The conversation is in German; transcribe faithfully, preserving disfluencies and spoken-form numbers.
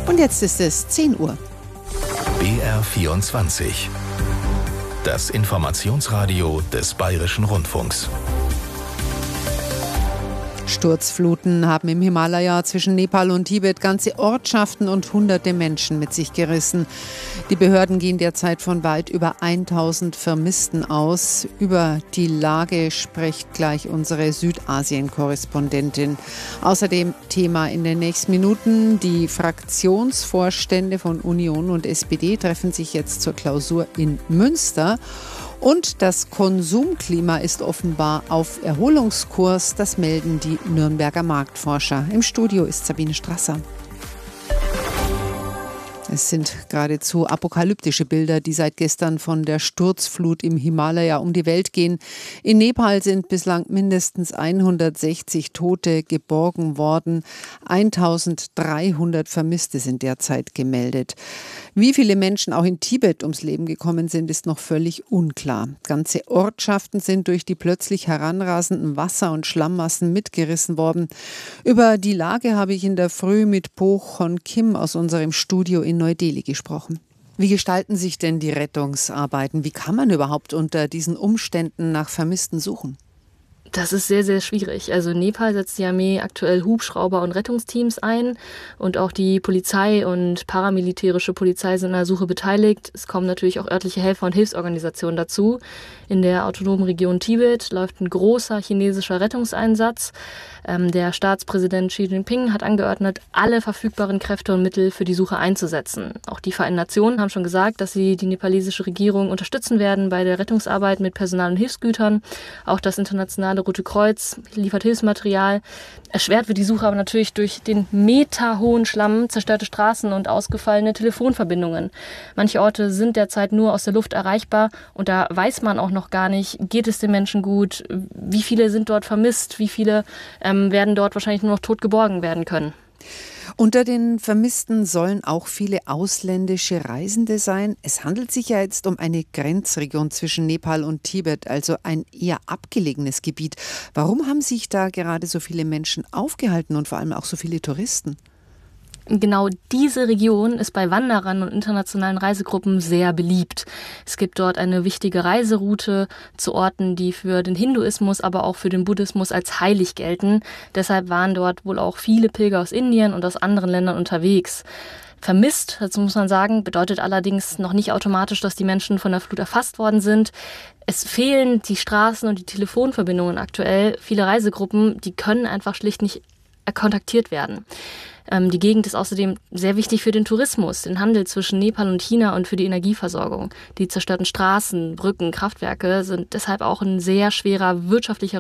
Und jetzt ist es zehn Uhr. B R vierundzwanzig. Das Informationsradio des Bayerischen Rundfunks. Sturzfluten haben im Himalaya zwischen Nepal und Tibet ganze Ortschaften und hunderte Menschen mit sich gerissen. Die Behörden gehen derzeit von weit über tausend Vermissten aus. Über die Lage spricht gleich unsere Südasien-Korrespondentin. Außerdem Thema in den nächsten Minuten. Die Fraktionsvorstände von Union und S P D treffen sich jetzt zur Klausur in Münster. Und das Konsumklima ist offenbar auf Erholungskurs, das melden die Nürnberger Marktforscher. Im Studio ist Sabine Strasser. Es sind geradezu apokalyptische Bilder, die seit gestern von der Sturzflut im Himalaya um die Welt gehen. In Nepal sind bislang mindestens hundertsechzig Tote geborgen worden. eintausenddreihundert Vermisste sind derzeit gemeldet. Wie viele Menschen auch in Tibet ums Leben gekommen sind, ist noch völlig unklar. Ganze Ortschaften sind durch die plötzlich heranrasenden Wasser- und Schlammmassen mitgerissen worden. Über die Lage habe ich in der Früh mit Po Chon Kim aus unserem Studio in Neu-Delhi gesprochen. Wie gestalten sich denn die Rettungsarbeiten? Wie kann man überhaupt unter diesen Umständen nach Vermissten suchen? Das ist sehr, sehr schwierig. Also in Nepal setzt die Armee aktuell Hubschrauber und Rettungsteams ein und auch die Polizei und paramilitärische Polizei sind an der Suche beteiligt. Es kommen natürlich auch örtliche Helfer und Hilfsorganisationen dazu. In der autonomen Region Tibet läuft ein großer chinesischer Rettungseinsatz. Ähm, der Staatspräsident Xi Jinping hat angeordnet, alle verfügbaren Kräfte und Mittel für die Suche einzusetzen. Auch die Vereinten Nationen haben schon gesagt, dass sie die nepalesische Regierung unterstützen werden bei der Rettungsarbeit mit Personal und Hilfsgütern. Auch das internationale Rote Kreuz liefert Hilfsmaterial. Erschwert wird die Suche aber natürlich durch den meterhohen Schlamm, zerstörte Straßen und ausgefallene Telefonverbindungen. Manche Orte sind derzeit nur aus der Luft erreichbar und da weiß man auch noch gar nicht, geht es den Menschen gut, wie viele sind dort vermisst, wie viele ähm, werden dort wahrscheinlich nur noch tot geborgen werden können. Unter den Vermissten sollen auch viele ausländische Reisende sein. Es handelt sich ja jetzt um eine Grenzregion zwischen Nepal und Tibet, also ein eher abgelegenes Gebiet. Warum haben sich da gerade so viele Menschen aufgehalten und vor allem auch so viele Touristen? Genau diese Region ist bei Wanderern und internationalen Reisegruppen sehr beliebt. Es gibt dort eine wichtige Reiseroute zu Orten, die für den Hinduismus, aber auch für den Buddhismus als heilig gelten. Deshalb waren dort wohl auch viele Pilger aus Indien und aus anderen Ländern unterwegs. Vermisst, dazu muss man sagen, bedeutet allerdings noch nicht automatisch, dass die Menschen von der Flut erfasst worden sind. Es fehlen die Straßen und die Telefonverbindungen aktuell. Viele Reisegruppen, die können einfach schlicht nicht kontaktiert werden. Ähm, die Gegend ist außerdem sehr wichtig für den Tourismus, den Handel zwischen Nepal und China und für die Energieversorgung. Die zerstörten Straßen, Brücken, Kraftwerke sind deshalb auch ein sehr schwerer wirtschaftlicher